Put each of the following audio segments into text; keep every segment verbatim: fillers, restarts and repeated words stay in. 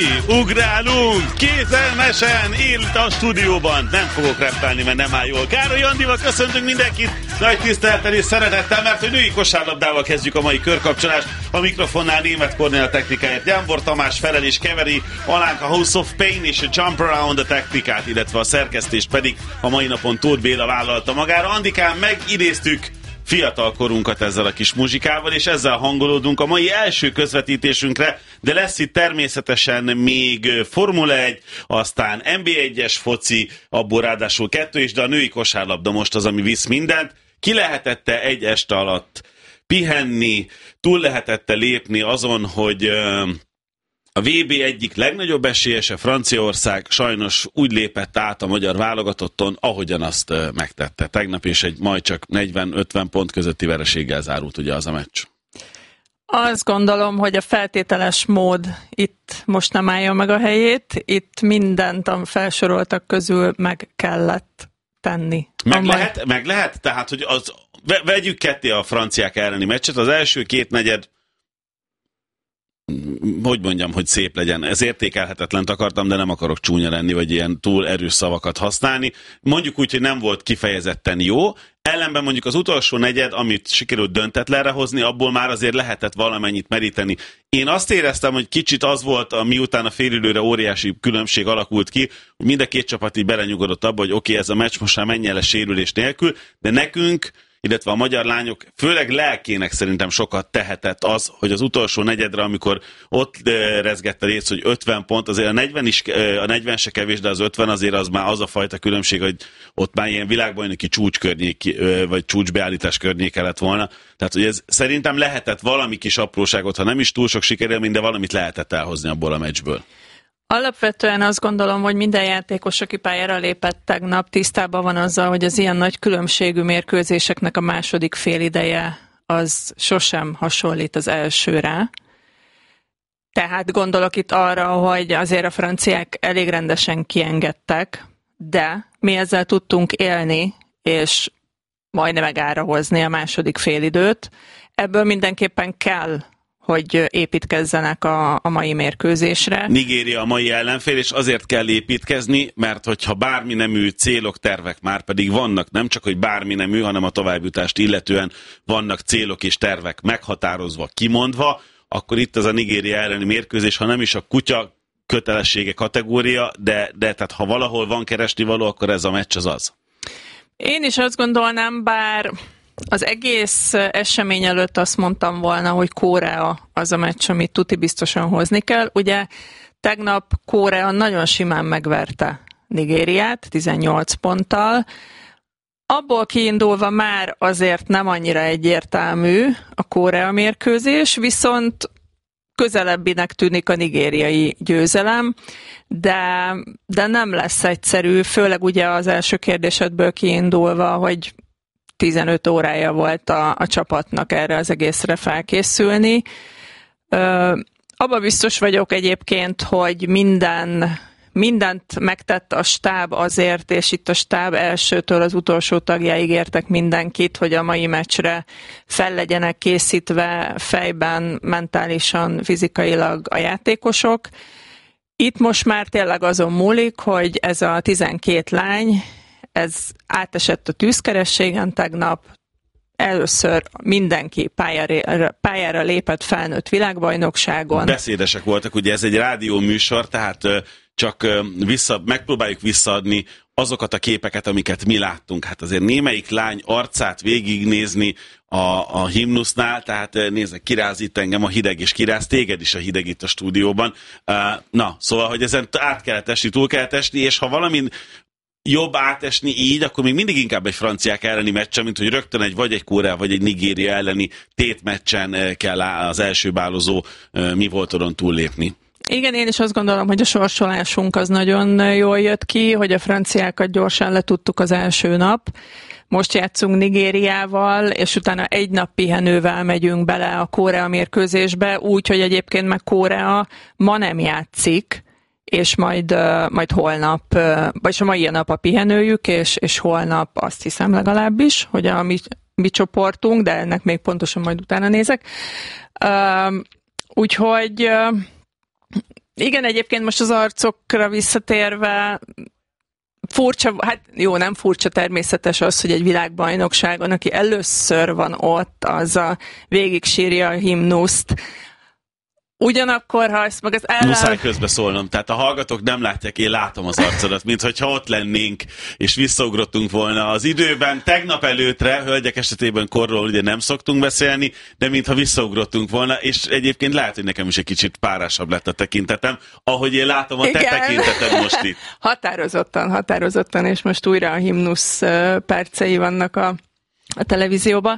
Ugrálunk, kételmesen, itt a stúdióban. Nem fogok reppelni, mert nem áll jól. Károly Andival köszöntünk mindenkit, nagy tisztelettel és szeretettel, mert hogy női kosárlabdával kezdjük a mai körkapcsolást. A mikrofonnál Németh Kornél a technikáját, Jánbor Tamás felel és keveri, Alánk a House of Pain és a Jump Around a technikát, illetve a szerkesztést pedig a mai napon Tóth Béla vállalta magára. Andikán, megidéztük fiatal korunkat ezzel a kis muzsikával, és ezzel hangolódunk a mai első közvetítésünkre, de lesz itt természetesen még Formula egy, aztán en bé egyes foci, abból ráadásul kettő is, de a női kosárlabda most az, ami visz mindent. Ki lehetette egy este alatt pihenni, túl lehetette lépni azon, hogy a vé bé egyik legnagyobb esélyese, Franciaország sajnos úgy lépett át a magyar válogatotton, ahogyan azt megtette tegnap, és egy majd csak negyven-ötven pont közötti vereséggel zárult ugye az a meccs. Azt gondolom, hogy a feltételes mód itt most nem állja meg a helyét, itt mindent a felsoroltak közül meg kellett tenni. Meg Amely... lehet? Meg lehet? Tehát, hogy az, vegyük ketté a franciák elleni meccset, az első két negyed, hogy mondjam, hogy szép legyen. Ez értékelhetetlen akartam, de nem akarok csúnya lenni, vagy ilyen túl erős szavakat használni. Mondjuk úgy, hogy nem volt kifejezetten jó. Ellenben mondjuk az utolsó negyed, amit sikerült döntetlenre hozni, abból már azért lehetett valamennyit meríteni. Én azt éreztem, hogy kicsit az volt, miután a félidőre óriási különbség alakult ki, hogy mind a két csapat így belenyugodott abba, hogy oké, okay, ez a meccs most már menjen le sérülés nélkül, de nekünk, illetve a magyar lányok, főleg lelkének szerintem sokat tehetett az, hogy az utolsó negyedre, amikor ott rezgett a rész, hogy ötven pont, azért a negyven, is, a negyven se kevés, de az ötven azért az már az a fajta különbség, hogy ott már ilyen világbajnoki csúcs környék, vagy csúcsbeállítás környéke lett volna. Tehát, hogy ez szerintem lehetett valami kis apróságot, ha nem is túl sok sikerélmény, de valamit lehetett elhozni abból a meccsből. Alapvetően azt gondolom, hogy minden játékos, aki pályára lépett tegnap, tisztában van azzal, hogy az ilyen nagy különbségű mérkőzéseknek a második félideje az sosem hasonlít az elsőre. Tehát gondolok itt arra, hogy azért a franciák elég rendesen kiengedtek, de mi ezzel tudtunk élni, és majdnem megára hozni a második félidőt. Ebből mindenképpen kell, hogy építkezzenek a, a mai mérkőzésre. Nigéria a mai ellenfél, és azért kell építkezni, mert hogyha bármi nemű célok, tervek már pedig vannak, nem csak, hogy bármi nemű, hanem a továbbjutást illetően vannak célok és tervek meghatározva, kimondva, akkor itt az a Nigéria elleni mérkőzés, ha nem is a kutya kötelessége kategória, de, de tehát ha valahol van keresnivaló, akkor ez a meccs az az. Én is azt gondolnám, bár az egész esemény előtt azt mondtam volna, hogy Korea az a meccs, amit tuti biztosan hozni kell. Ugye tegnap Korea nagyon simán megverte Nigériát tizennyolc ponttal. Abból kiindulva már azért nem annyira egyértelmű a Korea mérkőzés, viszont közelebbinek tűnik a nigériai győzelem, de, de nem lesz egyszerű, főleg ugye az első kérdésedből kiindulva, hogy tizenöt órája volt a, a csapatnak erre az egészre felkészülni. Ö, abba biztos vagyok egyébként, hogy minden, mindent megtett a stáb azért, és itt a stáb elsőtől az utolsó tagjáig értek mindenkit, hogy a mai meccsre fel legyenek készítve fejben, mentálisan, fizikailag a játékosok. Itt most már tényleg azon múlik, hogy ez a tizenkét lány, ez átesett a tűzkerességen tegnap, először mindenki pályára, pályára lépett felnőtt világbajnokságon. Beszédesek voltak, ugye ez egy rádió műsor, tehát csak vissza, megpróbáljuk visszaadni azokat a képeket, amiket mi láttunk. Hát azért némelyik lány arcát végignézni a, a himnusznál, tehát nézzek, kiráz itt engem a hideg, és kiráz téged is a hideg itt a stúdióban. Na, szóval, hogy ezen át kellett esni, túl kellett esni, és ha valamin jobb átesni így, akkor még mindig inkább egy franciák elleni meccsen, mint hogy rögtön egy vagy egy Korea, vagy egy Nigéria elleni tétmeccsen kell az első bálozó mi voltodon túllépni. Igen, én is azt gondolom, hogy a sorsolásunk az nagyon jól jött ki, hogy a franciákat gyorsan letudtuk az első nap. Most játszunk Nigériával, és utána egy nap pihenővel megyünk bele a Korea mérkőzésbe, úgy, hogy egyébként meg Korea ma nem játszik, és majd, majd holnap, vagyis a mai nap a pihenőjük, és, és holnap azt hiszem legalábbis, hogy a mi, mi csoportunk, de ennek még pontosan majd utána nézek. Úgyhogy Igen, egyébként most az arcokra visszatérve, furcsa, hát jó, nem furcsa, természetes az, hogy egy világbajnokságon, aki először van ott, az a végig sírja a himnuszt. Ugyanakkor, ha ezt meg az ellen... Muszáj közbe szólnom, tehát a hallgatók nem látják, én látom az arcodat, mint hogyha ott lennénk, és visszaugrottunk volna az időben. Tegnap előttre, hölgyek esetében korról ugye nem szoktunk beszélni, de mintha visszaugrottunk volna, és egyébként lehet, hogy nekem is egy kicsit párásabb lett a tekintetem, ahogy én látom a te Igen. tekinteted most itt. Határozottan, határozottan, és most újra a himnusz percei vannak a, a televízióban.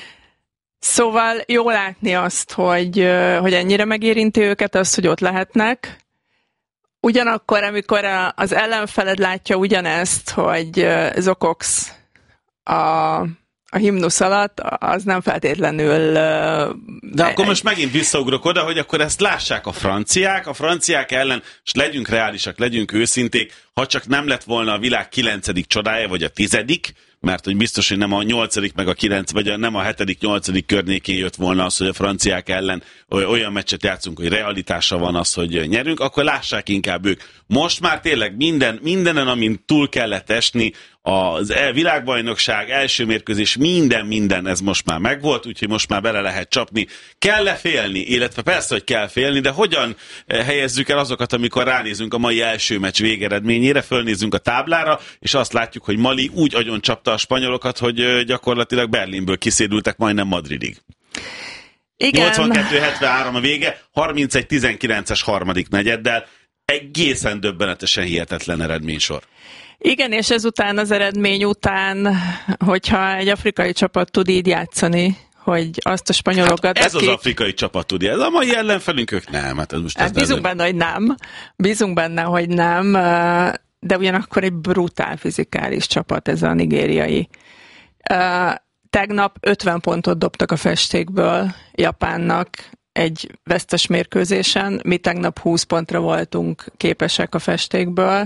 Szóval jó látni azt, hogy, hogy ennyire megérinti őket, azt, hogy ott lehetnek. Ugyanakkor, amikor az ellenfeled látja ugyanezt, hogy Zokox a, a himnusz alatt, az nem feltétlenül... De akkor most megint visszaugrok oda, hogy akkor ezt lássák a franciák, a franciák ellen, és legyünk reálisak, legyünk őszinték, ha csak nem lett volna a világ kilencedik csodája, vagy a tizedik, mert hogy biztos, hogy nem a nyolcadik meg a kilenc, vagy a, nem a hetedik nyolcadik környékén jött volna az, hogy a franciák ellen olyan meccset játszunk, hogy realitása van az, hogy nyerünk, akkor lássák inkább ők. Most már tényleg minden, mindenen, amin túl kellett esni, az világbajnokság, első mérkőzés, minden, minden, ez most már megvolt, úgyhogy most már bele lehet csapni. Kell-e félni? Illetve persze, hogy kell félni, de hogyan helyezzük el azokat, amikor ránézünk a mai első meccs végeredményére, fölnézzünk a táblára, és azt látjuk, hogy Mali úgy agyon csapta a spanyolokat, hogy gyakorlatilag Berlinből kiszédültek majdnem Madridig. Igen. nyolcvankettő hetvenhárom a vége, harmincegy tizenkilences harmadik negyeddel, egészen döbbenetesen hihetetlen eredménysor. Igen, és ezután az eredmény után, hogyha egy afrikai csapat tud így játszani, hogy azt a spanyolokat... Hát ez akik... az afrikai csapat tud, ez a mai ellenfelünk, ők nem. Hát ez most hát bízunk benne, hogy nem. Bízunk benne, hogy nem, de ugyanakkor egy brutál fizikális csapat ez a nigériai. Tegnap ötven pontot dobtak a festékből Japánnak egy vesztes mérkőzésen, mi tegnap húsz pontra voltunk képesek a festékből.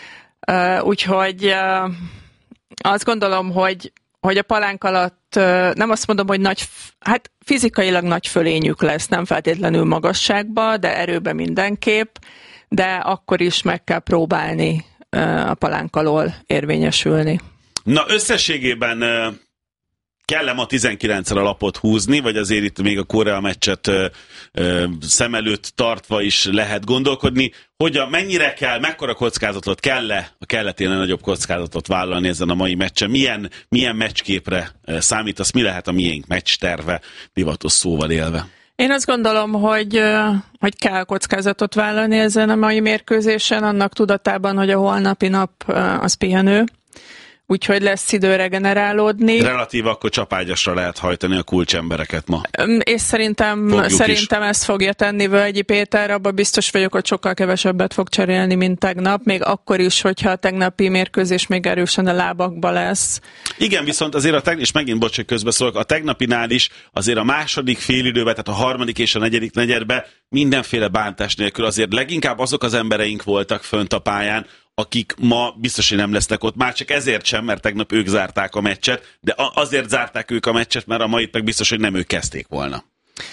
Uh, úgyhogy uh, azt gondolom, hogy, hogy a palánk alatt uh, nem azt mondom, hogy nagy, hát fizikailag nagy fölényük lesz, nem feltétlenül magasságba, de erőben mindenképp, de akkor is meg kell próbálni uh, a palánk alól érvényesülni. Na összességében uh, kell-e ma tizenkilencszer a lapot húzni, vagy azért itt még a Korea meccset uh, uh, szem előtt tartva is lehet gondolkodni, hogy a mennyire kell, mekkora kockázatot kell-e, a kelleténél nagyobb kockázatot vállalni ezen a mai meccsen, milyen, milyen meccsképre uh, számítasz, mi lehet a miénk meccsterve, divatos szóval élve? Én azt gondolom, hogy, uh, hogy kell kockázatot vállalni ezen a mai mérkőzésen, annak tudatában, hogy a holnapi nap uh, az pihenő. Úgyhogy lesz idő regenerálódni. Relatív akkor csapágyasra lehet hajtani a kulcsembereket ma. És szerintem, szerintem ezt fogja tenni Völgyi Péter, abban biztos vagyok, hogy sokkal kevesebbet fog cserélni, mint tegnap, még akkor is, hogyha a tegnapi mérkőzés még erősen a lábakba lesz. Igen, viszont azért a tegnap, és megint bocs, hogy közbeszólok, a tegnapinál is azért a második félidőben, tehát a harmadik és a negyedik negyedben mindenféle bántás nélkül azért leginkább azok az embereink voltak fönt a pályán, akik ma biztos, hogy nem lesznek ott, már csak ezért sem, mert tegnap ők zárták a meccset, de azért zárták ők a meccset, mert a mait meg biztos, hogy nem ők kezdték volna.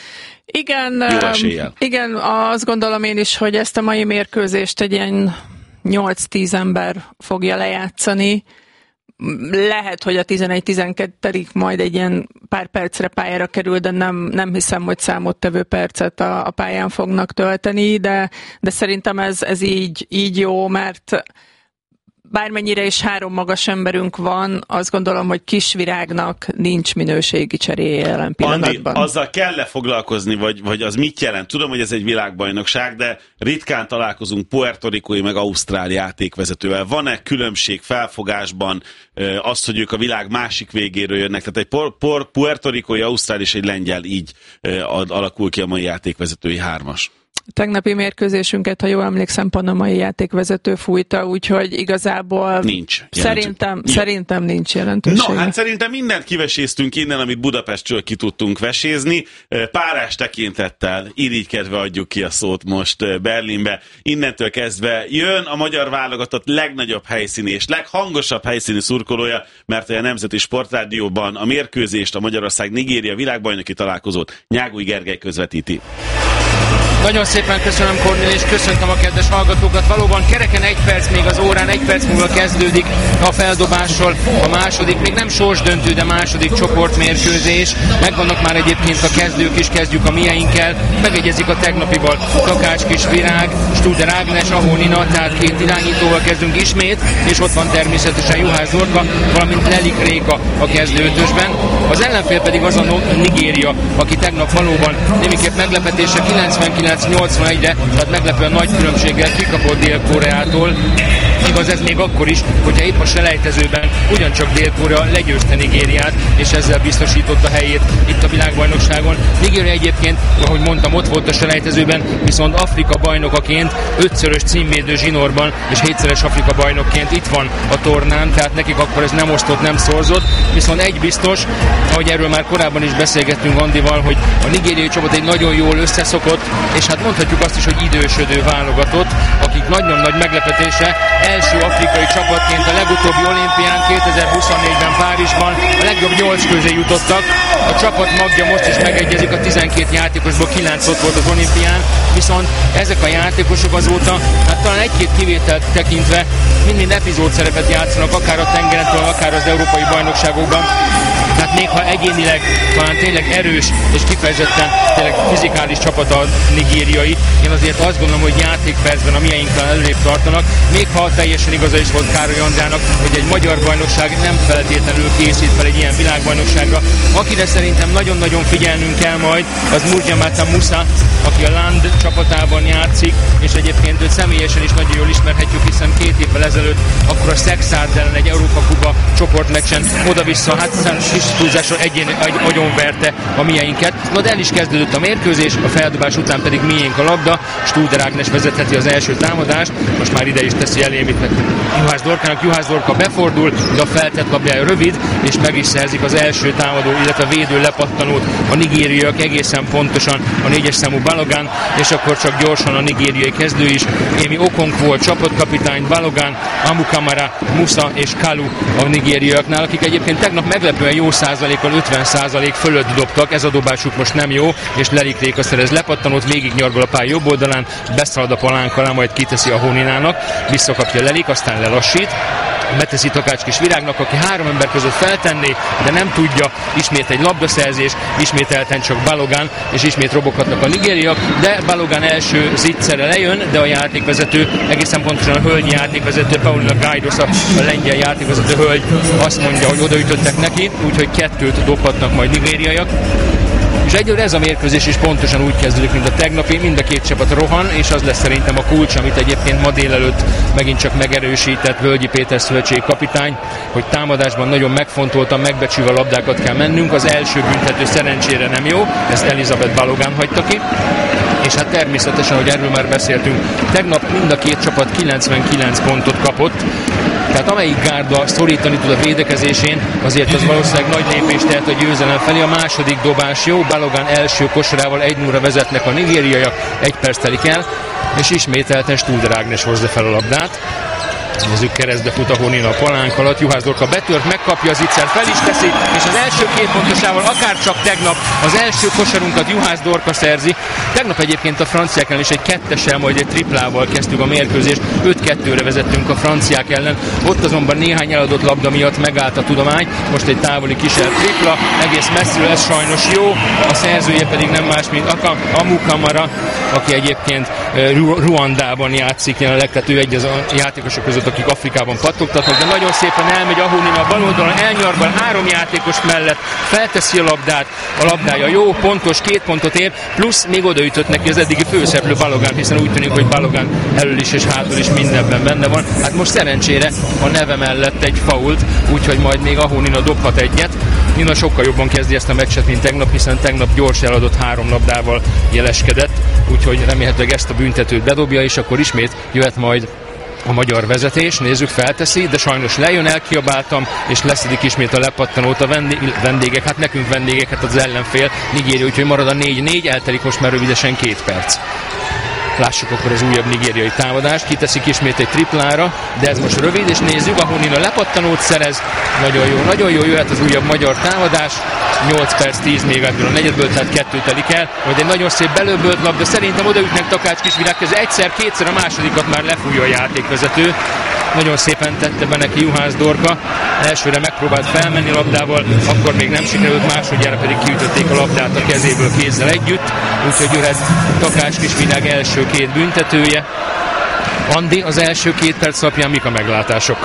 Igen, igen, azt gondolom én is, hogy ezt a mai mérkőzést egy ilyen nyolc-tíz ember fogja lejátszani. Lehet, hogy a tizenegy-tizenkettedik majd egy ilyen pár percre pályára kerül, de nem, nem hiszem, hogy számottevő percet a, a pályán fognak tölteni, de, de szerintem ez, ez így, így jó, mert bármennyire is három magas emberünk van, azt gondolom, hogy Kisvirágnak nincs minőségi cseréje jelen pillanatban. Andi, azzal kell-e foglalkozni, vagy, vagy az mit jelent? Tudom, hogy ez egy világbajnokság, de ritkán találkozunk puertoricói meg ausztrál játékvezetővel. Van-e különbség felfogásban az, hogy ők a világ másik végéről jönnek? Tehát egy por, por, puertoricói, ausztrál és egy lengyel így alakul ki a mai játékvezetői hármas. Tegnapi mérkőzésünket, ha jól emlékszem, panamai játékvezető fújta, úgyhogy igazából nincs szerintem, szerintem nincs jelentősége. No, hát szerintem mindent kiveséztünk innen, amit Budapestről ki tudtunk vesézni. Párás tekintettel irigykedve adjuk ki a szót most Berlinbe. Innentől kezdve jön a magyar válogatott legnagyobb helyszíni és leghangosabb helyszíni szurkolója, mert a Nemzeti Sportrádióban a mérkőzést, a Magyarország-Nigéria világbajnoki találkozót Nyágúj Gergely közvetíti. Nagyon szépen köszönöm, Kornél, és köszöntöm a kedves hallgatókat. Valóban kereken egy perc még az órán, egy perc múlva kezdődik a feldobással a második, még nem sorsdöntő, de második csoportmérkőzés. Megvannak már egyébként a kezdők is, kezdjük a mieinkkel. Megegyezik a tegnapival Takács Kisvirág, Studer Ágnes, Ahó Nina, tehát két irányítóval kezdünk ismét, és ott van természetesen Juhász Dorka, valamint Lelik Réka a kezdő ötösben. Az ellenfél pedig az a Nigéria, aki tegnap valóban némiképp meglepetése kilencvenkilenc nyolcvanegyre, tehát meglepően nagy különbséggel kikapott Dél-Koreától. Igaz, ez még akkor is, hogyha épp a selejtezőben ugyancsak Dél-Korea legyőzte Nigériát, és ezzel biztosította helyét itt a világbajnokságon. Nigéria egyébként, ahogy mondtam, ott volt a selejtezőben, viszont Afrika bajnokaként, ötszörös címvédő zsinórban, és hétszeres Afrika bajnokként itt van a tornán, tehát nekik akkor ez nem osztott, nem szorzott. Viszont egy biztos, ahogy erről már korábban is beszélgettünk Andival, hogy a nigériai csapat egy nagyon jól összeszokott, és hát mondhatjuk azt is, hogy idősödő válogatott, akik nagyon nagy meglepetése első afrikai csapatként a legutóbbi olimpián kétezer-huszonnégyben Párizsban a legjobb nyolc közé jutottak. A csapat magja most is megegyezik, a tizenkét játékosból kilenc ott volt az olimpián, viszont ezek a játékosok azóta, hát talán egy-két kivételt tekintve mind-mind epizód szerepet játszanak, akár a tengerentől, akár az európai bajnokságokban. Tehát még ha egyénileg talán tényleg erős és kifejezetten tényleg fizikális csapat a nigériai, én azért azt gondolom, hogy játékpercben a mieinkkel előrébb tartanak, még ha teljesen igaza is volt Károly Andrának, hogy egy magyar bajnokság nem feltétlenül készít fel egy ilyen világbajnokságra. Akire szerintem nagyon-nagyon figyelnünk kell majd, az Murjamata Musa, aki a Land csapatában játszik, és egyébként őt személyesen is nagyon jól ismerhetjük, hiszen két évvel ezelőtt akkor a Szexárd ellen egy Európa-kupa csoportmeccsen oda-vissza, hát kis túlzással egyén egy agyon verte a mieinket. Na, de el is kezdődött a mérkőzés, a feldobás után pedig miénk a labda. Studer Ágnes vezetheti az első támadást, most már ide is teszi elé, mit meg Juhász Dorkának. Juhász Dorka befordul, de a feltett labdája rövid, és meg is szerzik az első támadó, illetve védő lepattanót a nigériaiak, egészen pontosan a négyes számú Balogan, és akkor csak gyorsan a nigériai kezdő is. Émi Okong volt csapatkapitány, Balogan, Amukamara, Musa és Kalu a nigériaiaknál, akik egyébként tegnap meglepően jó százalékkal, ötven százalék fölött dobtak, ez a dobásuk most nem jó, és Lelik Réka szerez lepattanót, végig nyargol a pálya jobb oldalán, beszalad a palánk alá, majd kiteszi a Hóninának, visszakapja Lelik, aztán lelassít, beteszi Takács Kisvirágnak, aki három ember között feltenné, de nem tudja, ismét egy labdaszerzés, ismételten csak Balogan, és ismét roboghatnak a nigériak, de Balogan első zicsere lejön, de a játékvezető, egészen pontosan a hölgyi játékvezető, Paulina Gajdos, a lengyel játékvezető hölgy azt mondja, hogy odaütöttek neki, úgyhogy kettőt dobhatnak majd nigériaiak. És egyelőre ez a mérkőzés is pontosan úgy kezdődik, mint a tegnapi, mind a két csapat rohan, és az lesz szerintem a kulcs, amit egyébként ma délelőtt megint csak megerősített Völgyi Péter szövetségi kapitány, hogy támadásban nagyon megfontoltan, megbecsülve a labdákat kell mennünk. Az első büntető szerencsére nem jó, ezt Elizabeth Balogan hagyta ki. És hát természetesen, hogy erről már beszéltünk, tegnap mind a két csapat kilencvenkilenc pontot kapott, tehát amelyik gárda szorítani tud a védekezésén, azért az valószínűleg nagy lépést tehet a győzelem felé. A második dobás jó, Balogan első kosarával egy nulla vezetnek a nigériaiak, egy perc telik el, és ismételten Studer Ágnes hozza fel a labdát. Nézzük, keresztbe fut a Hónina a palánk alatt, Juhász Dorka betört, megkapja az iccert, fel is teszi, és az első két pontosával, akár csak tegnap az első kosarunkat Juhász Dorka szerzi. Tegnap egyébként a franciák ellen is egy kettessel, majd egy triplával kezdtük a mérkőzést, öt kettőre vezettünk a franciák ellen, ott azonban néhány eladott labda miatt megállt a tudomány, most egy távoli kísérlet tripla, egész messziről, ez sajnos jó, a szerzője pedig nem más, mint Amukamara, aki egyébként Ruandában játszik jelenleg, tehát ő egy az a játékosok között, akik Afrikában pattogtatnak, de nagyon szépen elmegy a Hónina a bal oldalon, elnyargal három játékos mellett, felteszi a labdát, a labdája jó, pontos, két pontot ér, plusz még odaütött neki az eddigi főszereplő Balogan, hiszen úgy tűnik, hogy Balogan elől is és hátul is mindenben benne van. Hát most szerencsére a neve mellett egy fault, úgyhogy majd még a Hónina dobhat egyet. Nina sokkal jobban kezdi ezt a meccset, mint tegnap, hiszen tegnap gyors eladott három labdával jeleskedett, úgyhogy remélhetőleg ezt a büntetőt bedobja, és akkor ismét jöhet majd a magyar vezetés. Nézzük, felteszi, de sajnos lejön, elkiabáltam, és leszedik ismét a lepattanót a vendégek, hát nekünk vendégek, hát az ellenfél Nigéria, úgyhogy marad a négy négy, eltelik most már rövidesen két perc. Lássuk akkor az újabb nigériai támadást. Kiteszik ismét egy triplára, de ez most rövid, és nézzük, Ahunina lepattanót szerez. Nagyon jó, nagyon jó jöhet az újabb magyar támadás. nyolc perc tíz még ebből a negyedből, tehát kettő telik el. Majd egy nagyon szép belőbölt labda, szerintem odaütnek Takács Kisvirág, ez egyszer, kétszer, a másodikat már lefújja a játékvezető. Nagyon szépen tette be neki Juhász Dorka. Elsőre megpróbált felmenni labdával, akkor még nem sikerült, másodjára pedig kiütötték a labdát a kezéből kézzel együtt. Úgyhogy jöhet Takács Kisvirág első két büntetője. Andi, az első két perc alapján mik a meglátások?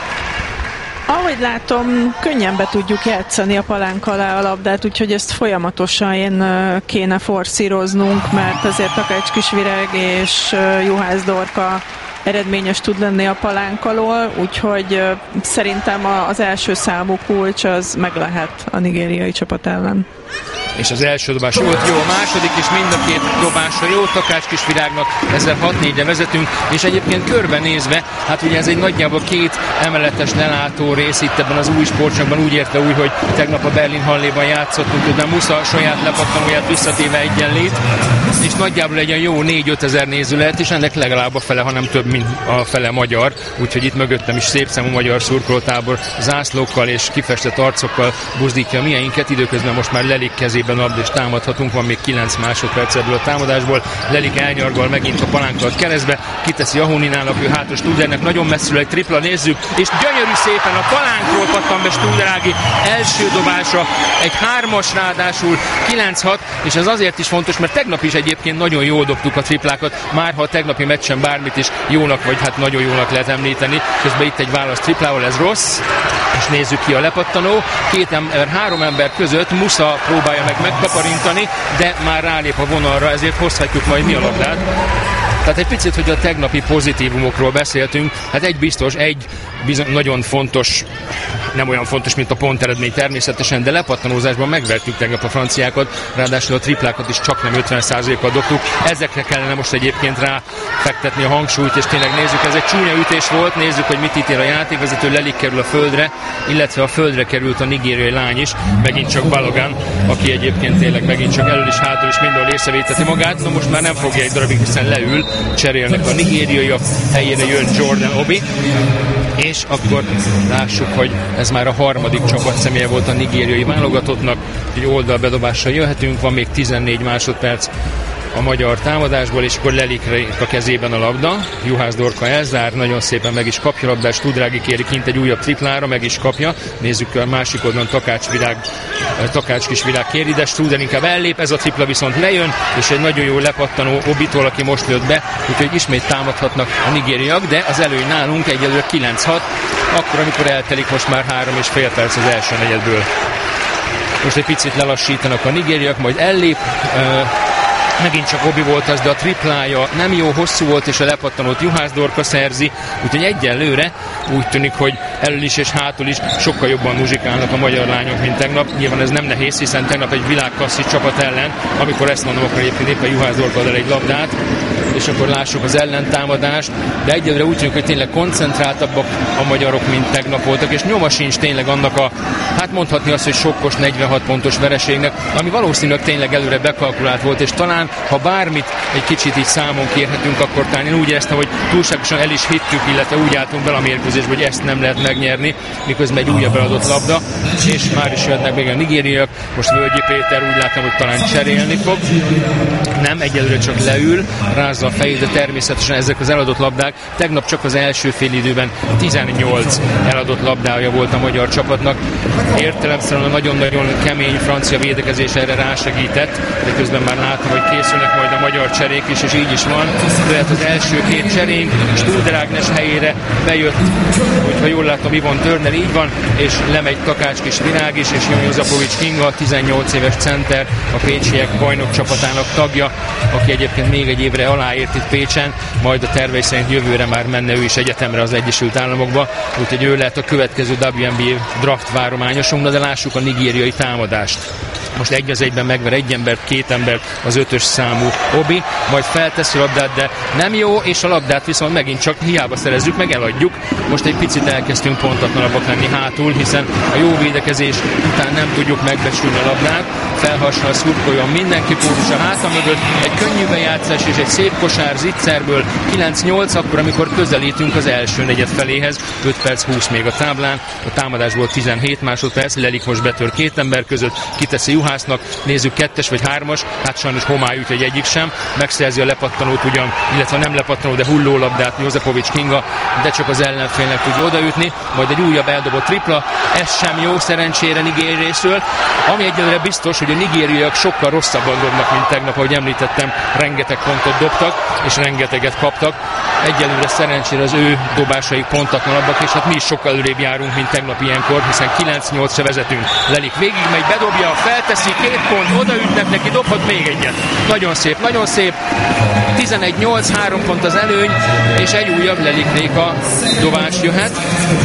Ahogy látom, könnyen be tudjuk játszani a palánk alá a labdát, úgyhogy ezt folyamatosan kéne forszíroznunk, mert azért Takács Kisvirág és Juhász Dorka eredményes tud lenni a palánk alól, úgyhogy szerintem az első számú kulcs az meg lehet a nigériai csapat ellen. És az első dobás volt jó, a második is mind a két dobásra jó Takács Kisvirágnak, ezzel hat négyre vezetünk, és egyébként körbenézve, hát ugye ez egy nagyjából két emeletes lelátó rész itt ebben az új sportcsarnokban, úgy érte úgy, hogy tegnap a Berlin Halléban játszottunk, közben Musza saját lepattanóját visszatéve egyenlét, és nagyjából egy jó négy-ötezer néző lehet, és ennek legalább a fele, hanem több, mint a fele magyar, úgyhogy itt mögöttem is szép számú magyar szurkolótábor zászlókkal és kifestett arcokkal buzdítja a mieinket, időközben most már Lelik kezében labda és támadhatunk, van még kilenc másodperc ebből a támadásból. Lelik elnyargal megint a palánkat keresztbe, kiteszi Ahuninának, ő hátra Studernek, nagyon messziről egy tripla, nézzük, és gyönyörű szépen a palánkról pattan be Studerági első dobása, egy hármas ráadásul kilenc hat, és ez azért is fontos, mert tegnap is egyébként nagyon jól dobtuk a triplákat, már ha a tegnapi meccsen bármit is jónak, vagy hát nagyon jónak lehet említeni, közben itt egy válasz triplával, ez rossz, és nézzük ki a lepattanó, két ember, három ember között Musza próbálja meg megkaparintani, de már rálép a vonalra, ezért hozhatjuk majd mi a labdát. Tehát egy picit, hogy a tegnapi pozitívumokról beszéltünk, hát egy biztos, egy bizony, nagyon fontos, nem olyan fontos, mint a ponteredmény természetesen, de lepattanózásban megvertük tegnap a franciákat, ráadásul a triplákat is csak nem ötven százalékkal dobtuk. Ezekre kellene most egyébként ráfektetni a hangsúlyt, és tényleg nézzük, ez egy csúnya ütés volt, nézzük, hogy mit ítél a játékvezető, Lelik kerül a földre, illetve a földre került a nigériai lány is, megint csak Balogan, aki egyébként tényleg megint csak elől is, hátul is mindenhol észrevéteti magát, no most már nem fogja egy darabig, hiszen leül, cserélnek a nigériaiak, helyére jön Jordan Obi, és akkor lássuk, hogy ez már a harmadik csapat személye volt a nigériai válogatottnak, egy oldalbedobással jöhetünk, van még tizennégy másodperc a magyar támadásból, és akkor Lelikre a kezében a labda. Juhász Dorka elzár, nagyon szépen meg is kapja a labdát, Studrági kéri kint egy újabb triplára, meg is kapja. Nézzük a másik oldalon Takács Virág, Takács Kisvirág kéri, de Struder inkább ellép, ez a tripla viszont lejön, és egy nagyon jó lepattanó Obitól, aki most lőtt be, úgyhogy ismét támadhatnak a nigériak, de az előny nálunk egyelőre kilenc hat, akkor, amikor eltelik most már három és fél perc az első negyedből. Most egy picit lelassítanak a nigériak, majd ellép, uh, megint csak Obi volt az, de a triplája nem jó, hosszú volt, és a lepattanót Juhász Dorka szerzi, úgyhogy egyenlőre úgy tűnik, hogy elől is és hátul is sokkal jobban muzsikálnak a magyar lányok, mint tegnap. Nyilván ez nem nehéz, hiszen tegnap egy világklasszis csapat ellen, amikor ezt mondom, akkor egyébként éppen Juhász Dorka ad el egy labdát, és akkor lássuk az ellentámadást, de egyelőre úgy tűnik, hogy tényleg koncentráltabbak a magyarok, mint tegnap voltak, és nyoma sincs tényleg annak a, hát mondhatni azt, hogy sokkos negyvenhat pontos vereségnek, ami valószínűleg tényleg előre bekalkulált volt, és talán, ha bármit egy kicsit így számon kérhetünk, akkor talán én úgy éreztem, hogy túlságosan el is hittük, illetve úgy álltunk bele a mérkőzésbe, hogy ezt nem lehet megnyerni, miközben egy újabb eladott labda, és már is jöhetnek még a nigériak, most Völgyi Péter úgy látom, hogy talán cserélni fog. Nem, egyelőre csak leül, rázza a fejét, de természetesen ezek az eladott labdák. Tegnap csak az első fél időben tizennyolc eladott labdája volt a magyar csapatnak. Értelemszerűen a nagyon-nagyon kemény francia védekezés erre rásegített, de közben már látom, hogy készülnek majd a magyar cserék is, és így is van. Tehát az első két cserénk Studer Ágnes helyére bejött, úgyhogy jól látom, Ivon Turner, így van, és lemegy Takács Kisvirág is, és Jonyo Zapovics Kinga, tizennyolc éves center, a pécsiek bajnok csapatának tagja, aki egyébként még egy évre aláért itt Pécsen, majd a tervei szerint jövőre már menne ő is egyetemre az Egyesült Államokba, úgyhogy ő lehet a következő dupla vé en bé draft várományosunk, de lássuk a nigériai támadást. Most egy az egyben megver egy ember, két ember, az ötös számú Obi, majd felteszi a labdát, de nem jó, és a labdát viszont megint csak hiába szerezzük, meg eladjuk. Most egy picit elkezdtünk pontatlanabbak lenni hátul, hiszen a jó védekezés után nem tudjuk megbesülni a labdát, felhasznál, szurkoljon mindenki, Pózus a háta mögött, egy könnyű bejátszás és egy szép kosár Zicserből, kilenc nyolc akkor, amikor közelítünk az első negyed feléhez, öt perc húsz még a táblán, a támadásból tizenhét másodperc, Lelik most betör két ember között, kiteszi Juhásznak, nézzük kettes vagy hármas, hát sajnos homály ügy, hogy egyik sem, megszerzi a lepattanót ugyan, illetve nem lepattanó, de hullólabdát Jozepovics Kinga, de csak az ellenfélnek tudja odaütni, majd egy újabb eldobott tripla, ez sem jó szerencsére Nigéria részről, ami egyelőre biztos, hogy a nigériaiak sokkal rosszabban dobnak, mint tegnap, ahogy említettem, rengeteg pontot dobtak, és rengeteget kaptak. Egyelőre szerencsére az ő dobásai pontatlanabbak, és hát mi is sokkal előrébb járunk, mint tegnap ilyenkor, hiszen kilenc nyolcra vezetünk. Lelik végigmegy, bedobja, felteszi, két pont, odaütnek neki, dobhat még egyet. Nagyon szép, nagyon szép. tizenegy nyolc, három pont az előny, és egy újabb Leliknéka dobás jöhet.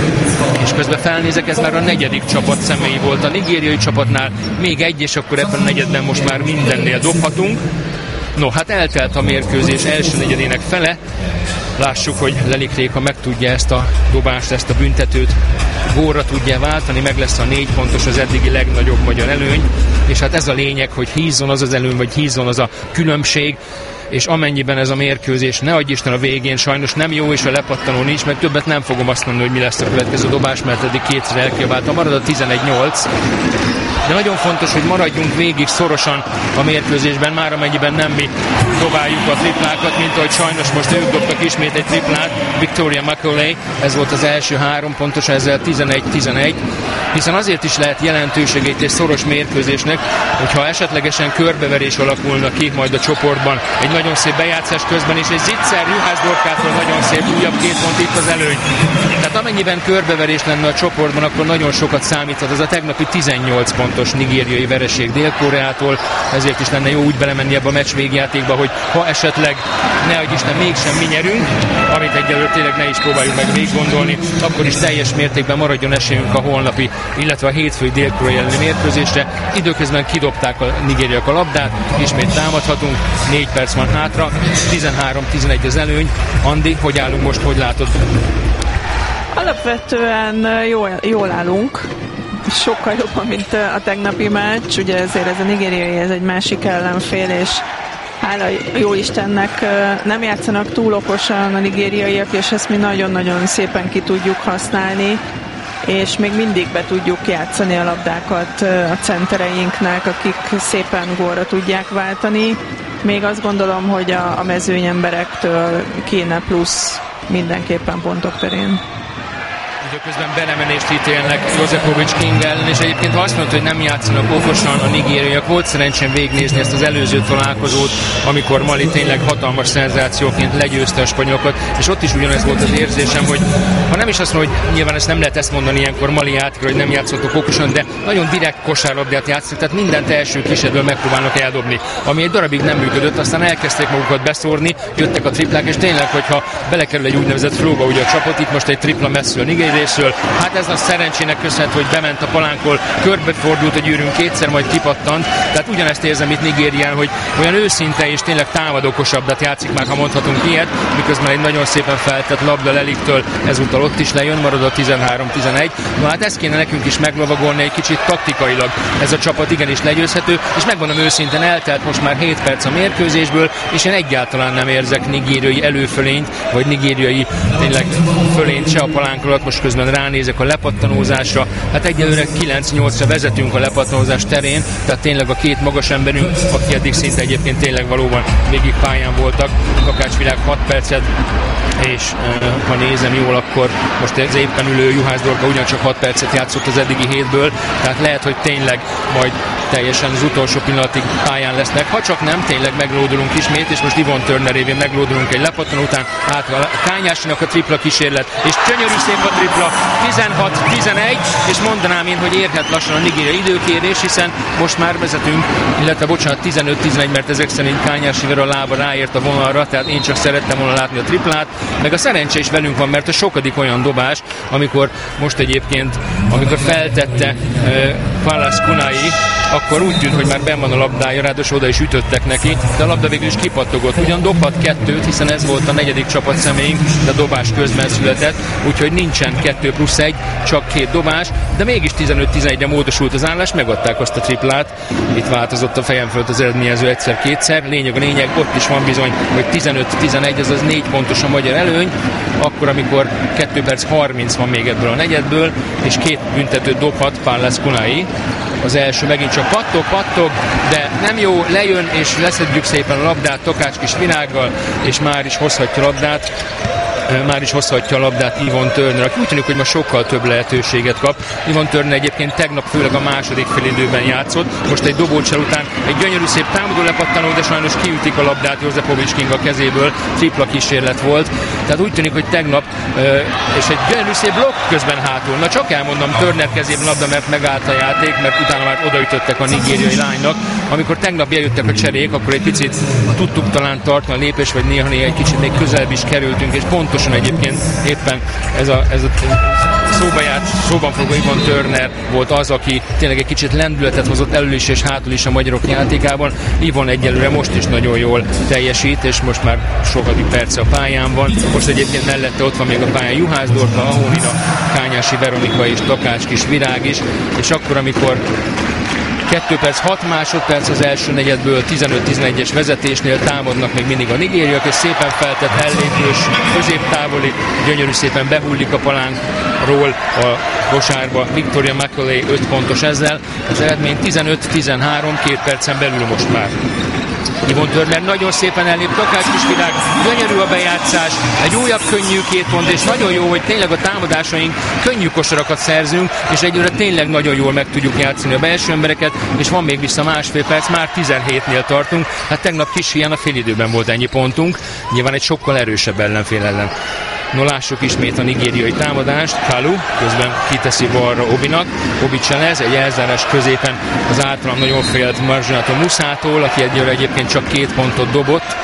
És közben felnézek, ez már a negyedik csapat személyi volt a nigériai csapatnál. Még egy, és akkor ebben a negyedben most már mindennél dobhatunk. No, hát eltelt a mérkőzés első negyedének fele. Lássuk, hogy Lelik Réka meg tudja ezt a dobást, ezt a büntetőt gólra tudja váltani, meg lesz a négy pontos, az eddigi legnagyobb magyar előny, és hát ez a lényeg, hogy hízzon az az előny, vagy hízzon az a különbség, és amennyiben ez a mérkőzés, ne adj Isten a végén, sajnos nem jó, és a lepattanó nincs, meg többet nem fogom azt mondani, hogy mi lesz a következő dobás, mert eddig kétszer elkiabálta, marad a tizenegy nyolc. De nagyon fontos, hogy maradjunk végig szorosan a mérkőzésben, már amennyiben nem mi dobáljuk a triplákat, mint ahogy sajnos most ők dobtak ismét egy triplát, Victoria Macaulay, ez volt az első három pontos, ezzel tizenegy tizenegy, hiszen azért is lehet jelentőségét és szoros mérkőzésnek, hogyha esetlegesen körbeverés alakulna ki majd a csoportban, egy nagyon szép bejátszás közben, és egy Zicser Juhász Dorkától nagyon szép újabb két pont itt az előny. Tehát amennyiben körbeverés lenne a csoportban, akkor nagyon sokat számíthat az a tegnapi tizennyolc pontos nigériai vereség Dél-Koreától, ezért is lenne jó úgy belemenni ebbe a meccs végjátékba, hogy ha esetleg ne adj Isten mégsem mi nyerünk, amit egyelőre tényleg ne is próbáljuk meg végiggondolni, akkor is teljes mértékben maradjon esélyünk a holnapi, illetve a hétfői Dél-Korea elleni mérkőzésre. Időközben kidobták a nigériaiak a labdát, ismét támadhatunk, négy perc van hátra, tizenhárom tizenegy az előny. Andi, hogy állunk most, hogy látod? Alapvetően jól, jól állunk, sokkal jobban, mint a tegnapi meccs, ugye ezért ez a nigériai, ez egy másik ellenfél, és hála jó Istennek nem játszanak túl okosan a nigériaiak, és ezt mi nagyon-nagyon szépen ki tudjuk használni, és még mindig be tudjuk játszani a labdákat a centereinknek, akik szépen gólra tudják váltani. Még azt gondolom, hogy a, a mezőny emberektől kéne plusz mindenképpen pontok terén. Időközben belemenést ítélnek Jozepovics King ellen, és egyébként azt mondta, hogy nem játszanak okosan a nigériaiak. Volt szerencsém végignézni ezt az előző találkozót, amikor Mali tényleg hatalmas szenzációként legyőzte a spanyolokat, és ott is ugyanez volt az érzésem, hogy ha nem is azt mondom, hogy nyilván ezt nem lehet ezt mondani ilyenkor Mali játékra, hogy nem játszottak okosan, de nagyon direkt kosárlabdát játszik, tehát mindent első kísérből megpróbálnak eldobni, ami egy darabig nem működött, aztán elkezdték magukat beszórni, jöttek a triplák, és tényleg, hogyha belekerül egy úgynevezett flowba ugye a csapat, itt most egy tripla messzről Nigéria részről. Hát ez a szerencsének köszönhető, hogy bement a palánkról, körbefordult a gyűrűn, kétszer majd kipattant. Tehát ugyanezt érzem itt Nigérián, hogy olyan őszinte és tényleg támadókosabbat játszik már, ha mondhatunk ilyet, miközben egy nagyon szépen feltett labda Leliktől ezúttal ott is lejön, marad a tizenhárom tizenegy. No hát ezt kéne nekünk is meglovagolni egy kicsit taktikailag. Ez a csapat igenis legyőzhető, és megmondom őszintén, eltelt most már hét perc a mérkőzésből, és én egyáltalán nem érzek nigériai előfölényt, vagy nigériai tényleg fölényt se a palánk alatt. Most közben ránézek a lepattanózásra, hát egyelőre kilenc nyolcra vezetünk a lepattanózás terén, tehát tényleg a két magas emberünk, aki eddig szinte egyébként tényleg valóban végig pályán voltak, Takács Világ hat percet, és ha nézem jól, akkor most az éppen ülő Juhász Dorka ugyancsak hat percet játszott az eddigi hétből, tehát lehet, hogy tényleg majd teljesen az utolsó pillanatig pályán lesznek, ha csak nem, tényleg meglódulunk ismét, és most Yvonne Turner révén meglódulunk egy lepattanó után, át a Kányásinak a tripla kísérlet, és gyönyörű szép a tripla, tizenhat tizenegy, és mondanám én, hogy érhet lassan a nigériai időkérés, hiszen most már vezetünk, illetve bocsánat, tizenöt tizenegy, mert ezek szerint Kányásival a lába ráért a vonalra, tehát én csak szerettem volna látni a triplát, meg a szerencse is velünk van, mert a sokadik olyan dobás, amikor most egyébként, amikor feltette uh, Palace Kunai akkor úgy tűnt, hogy már benn van a labdája, ráadásul oda is ütöttek neki, de a labda végül is kipattogott. Ugyan dobhat kettőt, hiszen ez volt a negyedik csapat személyünk, de a dobás közben született, úgyhogy nincsen kettő plusz egy, csak két dobás, de mégis tizenöt tizenegyre módosult az állás, megadták azt a triplát. Itt változott a fejem fölött az eredményező egyszer-kétszer. Lényeg a lényeg, ott is van bizony, hogy tizenöt tizenegy, azaz négy pontos a magyar előny, akkor, amikor kettő perc harminc van még ebből a negyedből, és két büntetőt dobhat Pallas Kunai. Az első megint csak pattog, pattog, de nem jó, lejön, és leszedjük szépen a labdát Takács Virággal, és már is hozhatja a labdát. Már is hozhatja a labdát Yvonne Turner, aki úgy tűnik, hogy ma sokkal több lehetőséget kap. Yvonne Turner egyébként tegnap főleg a második félidőben játszott, most egy dobócsel után egy gyönyörű szép támadó lepattanó, de sajnos kiütik a labdát Jozepovics Kinga kezéből, tripla kísérlet volt. Tehát úgy tűnik, hogy tegnap, és egy gyönyörű szép blokk közben hátul. Na csak elmondom, Turner kezében labda, mert megállt a játék, mert utána már odaütöttek a nigériai lánynak. Amikor tegnap eljöttek a cserék, akkor egy picit tudtuk talán tartani a lépés, vagy néha-néha egy kicsit még közelebb is kerültünk, és pontosan egyébként éppen ez a, ez a szóba járt, szóban fogó Yvonne Turner volt az, aki tényleg egy kicsit lendületet hozott elől is és hátul is a magyarok játékában. Yvonne egyelőre most is nagyon jól teljesít, és most már sokadik perce a pályán van. Most egyébként mellette ott van még a pályán Juhász Dorka, Ahónina, Kányási Veronika és Takács Virág is, és akkor, amikor kettő perc hat másodperc az első negyedből tizenöt tizenegyes vezetésnél támadnak még mindig a nigériak, és szépen feltett ellépős, középtávoli, gyönyörű szépen behullik a palánkról a kosárba. Victoria McCauley öt pontos ezzel. Az eredmény tizenöt tizenhárom, két percen belül most már. Yvonne Turner nagyon szépen ellép, Takács Virág, gyönyörű a bejátszás, egy újabb könnyű két pont, és nagyon jó, hogy tényleg a támadásaink könnyű kosarakat szerzünk, és egyőre tényleg nagyon jól meg tudjuk játszani a belső embereket, és van még vissza másfél perc, már tizenhétnél tartunk, hát tegnap kis hiány a félidőben volt ennyi pontunk, nyilván egy sokkal erősebb ellenfél ellen. No, lássuk ismét a nigériai támadást. Kalu közben kiteszi balra Obinak. Obi cselez, egy elzárás középen az általam nagyon félt Marginato Musától, aki egyelőre egyébként csak két pontot dobott.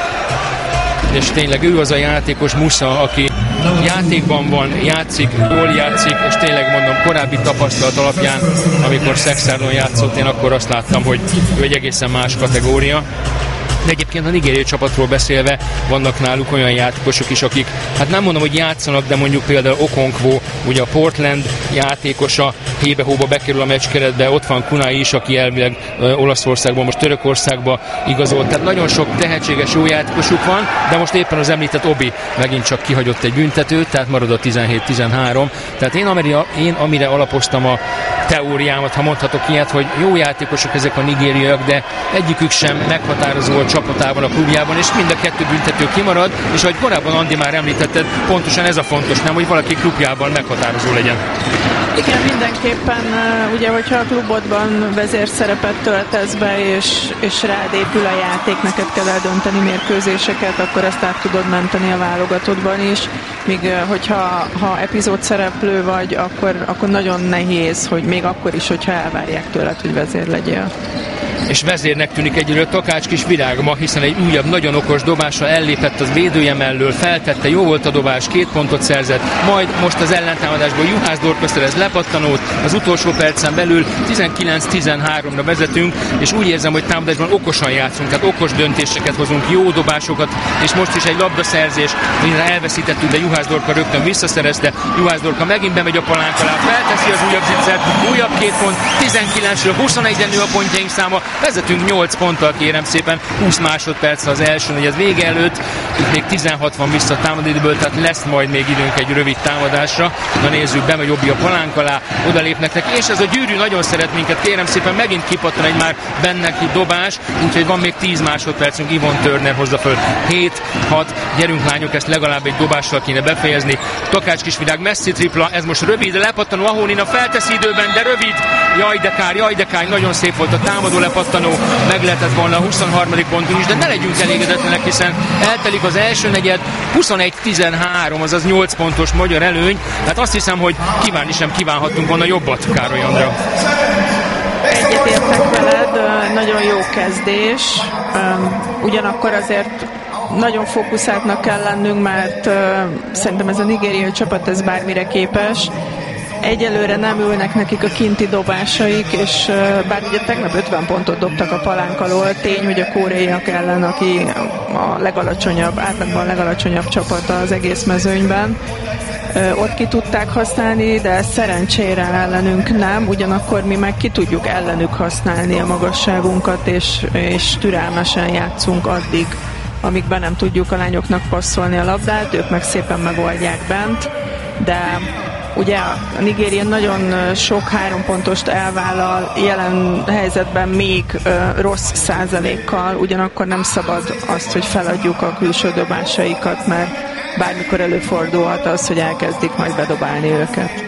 És tényleg ő az a játékos, Musa, aki játékban van, játszik, jól játszik, és tényleg mondom, korábbi tapasztalat alapján, amikor Szexárdon játszott, én akkor azt láttam, hogy ő egy egészen más kategória. De egyébként a nigériai csapatról beszélve vannak náluk olyan játékosok is, akik, hát nem mondom, hogy játszanak, de mondjuk például Okonkwo, ugye a Portland játékosa, hébe-hóba bekerül a meccskeretbe, ott van Kunai is, aki elvileg Olaszországban, most Törökországba igazolt. Tehát nagyon sok tehetséges jó játékosuk van, de most éppen az említett Obi megint csak kihagyott egy büntetőt, tehát marad a tizenhét tizenhárom. Tehát én amire, én amire alapoztam a teóriámat, ha mondhatok ilyet, hogy jó játékosok ezek a nigériaiak, de egyikük sem meghatározó a csapatában, a klubjában, és mind a kettő büntető kimarad, és ahogy korábban Andi már említetted, pontosan ez a fontos, nem, hogy valaki klubjában meghatározó legyen. Igen, mindenképpen, ugye, hogyha a klubodban vezérszerepet töltesz be, és, és rád épül a játék, neked kell eldönteni mérkőzéseket, akkor ezt át tudod menteni a válogatottban is, míg hogyha ha epizód szereplő vagy, akkor, akkor nagyon nehéz, hogy még akkor is, hogyha elvárják tőled, hogy vezér legyél. És vezérnek tűnik egyelőre Takács Virág ma, hiszen egy újabb, nagyon okos dobással ellépett az védője mellől, feltette, jó volt a dobás, két pontot szerzett, majd most az ellentámadásból Juhász Dorka szerez lepattanót, az utolsó percen belül tizenkilenc tizenháromra vezetünk, és úgy érzem, hogy támadásban okosan játszunk, tehát okos döntéseket hozunk, jó dobásokat, és most is egy labdaszerzés, mire elveszítettük, de Juhász Dorka rögtön visszaszerezte, Juhász Dorka megint bemegy a palánk alá, felteszi az újabb zicsert, újabb két pont, tizenkilencről huszonegyre nő a pontjaink száma, vezetünk nyolc ponttal, kérem szépen, húsz másodperc az első negyed vége előtt, itt még tizenhat van vissza a támadóidőből, tehát lesz majd még időnk egy rövid támadásra. Na nézzük, bemegy Obi a palánk alá, odalépnek neki, és ez a gyűrű nagyon szeret minket, kérem szépen, megint kipattan egy már benne ki dobás, úgyhogy van még tíz másodpercünk, Yvonne Turner hozza föl hét hat, gyerünk lányok, ezt legalább egy dobással kéne befejezni. Takács Virág messzi tripla, ez most rövid, lepattanó, Ahónina felteszi időben, de rövid, jaj de kár, jaj de kár, nagyon szép volt a támadó lepattanó, meg lehetett volna a huszonharmadik pontunk is, de ne legyünk elégedetlenek, hiszen eltelik az első negyed, huszonegy tizenhárom, azaz nyolc pontos magyar előny, tehát azt hiszem, hogy kívánni sem kívánhattunk volna jobbat, Károly Andrea. Egyetértek veled, nagyon jó kezdés, ugyanakkor azért nagyon fókuszáltnak kell lennünk, mert szerintem ez a nigériai csapat ez bármire képes, egyelőre nem ülnek nekik a kinti dobásaik, és bár ugye tegnap ötven pontot dobtak a palánk alól, tény, hogy a koreaiak ellen, aki a legalacsonyabb, átlagban a legalacsonyabb csapata az egész mezőnyben, ott ki tudták használni, de szerencsére ellenünk nem, ugyanakkor mi meg ki tudjuk ellenük használni a magasságunkat, és, és türelmesen játszunk addig, amíg be nem tudjuk a lányoknak passzolni a labdát, ők meg szépen megoldják bent, de ugye a Nigéria nagyon sok három pontost elvállal, jelen helyzetben még rossz százalékkal, ugyanakkor nem szabad azt, hogy feladjuk a külső dobásaikat, mert bármikor előfordulhat az, hogy elkezdik majd bedobálni őket.